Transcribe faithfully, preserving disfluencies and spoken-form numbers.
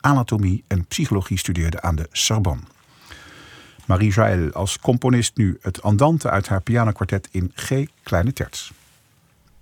anatomie en psychologie studeerde aan de Sorbonne. Marie Jaël als componist nu het andante uit haar pianokwartet in G kleine terts.